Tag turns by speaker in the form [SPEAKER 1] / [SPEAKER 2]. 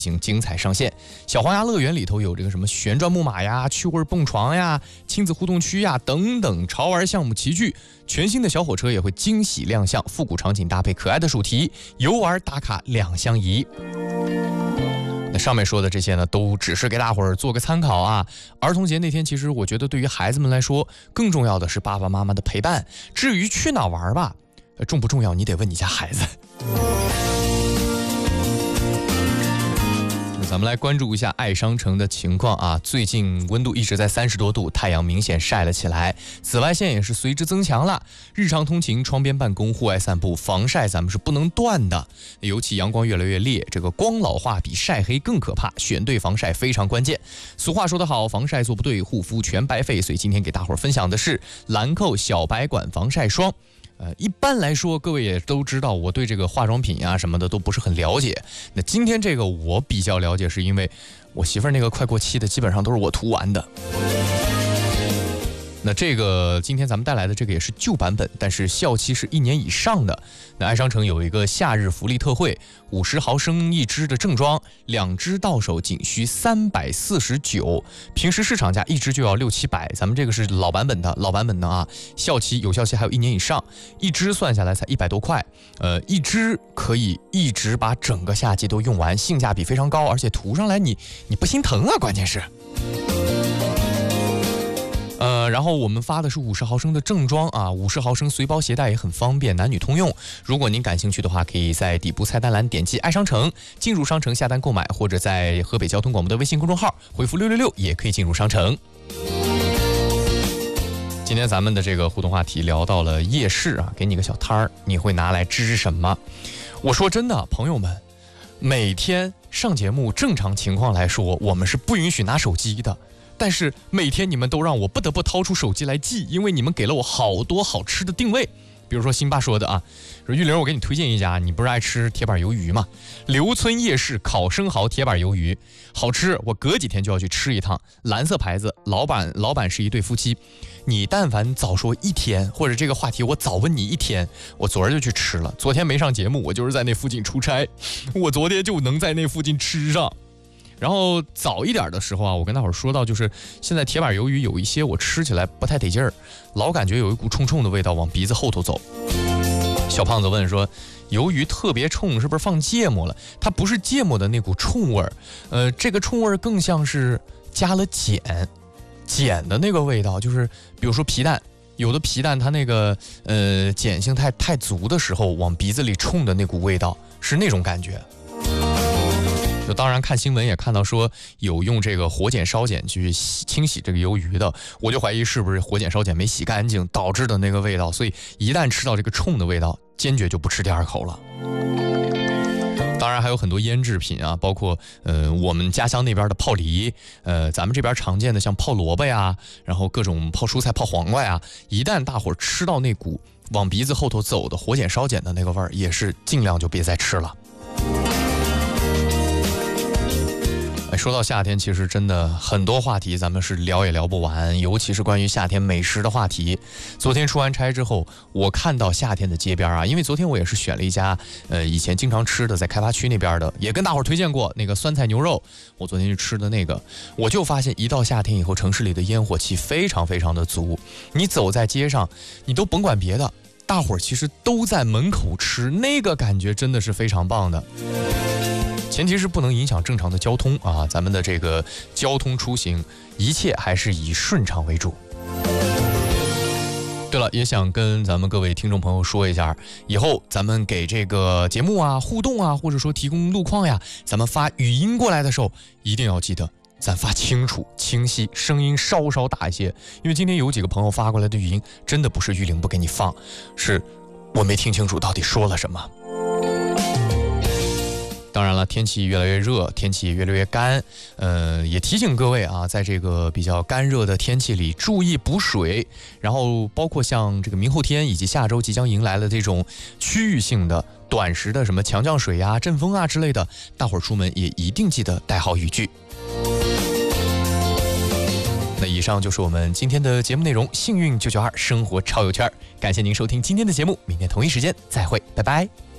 [SPEAKER 1] 精彩上线。小黄鸭乐园里头有这个什么旋转木马呀、趣味蹦床呀、亲子互动区呀等等潮玩项目齐聚。全新的小火车也会惊喜亮相，复古场景搭配可爱的主题，游玩打卡两相宜。那上面说的这些呢，都只是给大伙儿做个参考啊。儿童节那天，其实我觉得对于孩子们来说，更重要的是爸爸妈妈的陪伴。至于去哪玩吧，重不重要，你得问你家孩子。咱们来关注一下爱商城的情况啊，最近温度一直在30多度，太阳明显晒了起来，紫外线也是随之增强了。日常通勤、窗边办公、户外散步，防晒咱们是不能断的。尤其阳光越来越烈，这个光老化比晒黑更可怕，选对防晒非常关键。俗话说得好，防晒做不对，护肤全白费。所以今天给大伙儿分享的是兰蔻小白管防晒霜。一般来说，各位也都知道，我对这个化妆品啊什么的都不是很了解。那今天这个我比较了解，是因为我媳妇儿那个快过期的，基本上都是我涂完的。那这个今天咱们带来的这个也是旧版本，但是效期是1年以上的。那爱商城有一个夏日福利特惠，50毫升1支的正装，2支到手仅需349，平时市场价1支就要600-700，咱们这个是老版本的啊，有效期还有1年以上，1支算下来才100多块，1支可以一直把整个夏季都用完，性价比非常高，而且涂上来你不心疼啊，关键是。然后我们发的是50毫升的正装啊，50毫升随包携带也很方便，男女通用。如果您感兴趣的话，可以在底部菜单栏点击爱商城，进入商城下单购买，或者在河北交通广播的微信公众号回复666也可以进入商城。今天咱们的这个互动话题聊到了夜市啊，给你个小摊儿，你会拿来支什么？我说真的，朋友们，每天上节目正常情况来说，我们是不允许拿手机的。但是每天你们都让我不得不掏出手机来记，因为你们给了我好多好吃的定位。比如说辛巴说的啊，说玉玲，我给你推荐一家，你不是爱吃铁板鱿鱼吗？刘村夜市烤生蚝铁板鱿鱼好吃，我隔几天就要去吃一趟。蓝色牌子，老板是一对夫妻。你但凡早说1天，或者这个话题我早问你1天，我昨儿就去吃了。昨天没上节目，我就是在那附近出差，我昨天就能在那附近吃上。然后早一点的时候啊，我跟大伙儿说到，就是现在铁板鱿鱼有一些我吃起来不太得劲儿，老感觉有一股冲冲的味道往鼻子后头走。小胖子问说，鱿鱼特别冲，是不是放芥末了？它不是芥末的那股冲味儿，这个冲味儿更像是加了碱的那个味道，就是比如说皮蛋，有的皮蛋它那个碱性太足的时候，往鼻子里冲的那股味道是那种感觉。就当然看新闻也看到说有用这个火碱烧碱去清洗这个鱿鱼的，我就怀疑是不是火碱烧碱没洗干净导致的那个味道，所以一旦吃到这个冲的味道，坚决就不吃第二口了。当然还有很多腌制品啊，包括我们家乡那边的泡梨，咱们这边常见的像泡萝卜呀，然后各种泡蔬菜、泡黄瓜呀，一旦大伙儿吃到那股往鼻子后头走的火碱烧碱的那个味儿，也是尽量就别再吃了。说到夏天，其实真的很多话题咱们是聊也聊不完，尤其是关于夏天美食的话题。昨天出完差之后，我看到夏天的街边啊，因为昨天我也是选了一家以前经常吃的，在开发区那边的，也跟大伙儿推荐过那个酸菜牛肉，我昨天去吃的那个，我就发现一到夏天以后，城市里的烟火气非常非常的足，你走在街上，你都甭管别的，大伙儿其实都在门口吃，那个感觉真的是非常棒的。前提是不能影响正常的交通啊，咱们的这个交通出行，一切还是以顺畅为主。对了，也想跟咱们各位听众朋友说一下，以后咱们给这个节目啊互动啊，或者说提供路况呀，咱们发语音过来的时候，一定要记得咱发清楚清晰，声音稍稍大一些，因为今天有几个朋友发过来的语音，真的不是玉玲不给你放，是我没听清楚到底说了什么。当然了，天气越来越热，天气也越来越干，也提醒各位啊，在这个比较干热的天气里，注意补水。然后包括像这个明后天以及下周即将迎来的这种区域性的短时的什么强降水呀、阵风啊之类的，大伙儿出门也一定记得带好雨具。那以上就是我们今天的节目内容，幸运992生活超有圈，感谢您收听今天的节目，明天同一时间再会，拜拜。